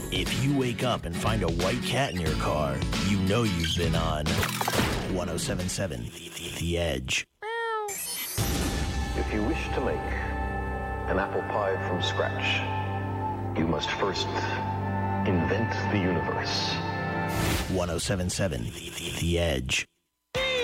If you wake up and find a white cat in your car, you know you've been on 107.7 The Edge. If you wish to make an apple pie from scratch, you must first invent the universe. 107.7 The Edge.